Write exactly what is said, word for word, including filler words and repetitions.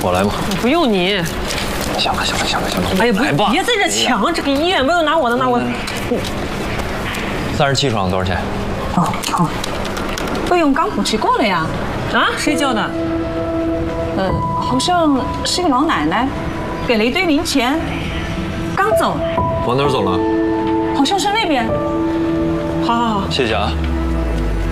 我来吧。 不用你。 行了行了行了行了， 哎呀， 来吧， 别在这抢，这个医院不用拿我的，拿我的。 三十七床多少钱？ 哦好，费用刚补齐过了呀。 啊？谁交的？ 呃，好像是个老奶奶，给了一堆零钱，刚走， 往哪儿走了？ 好像是那边。 好好好， 谢谢啊。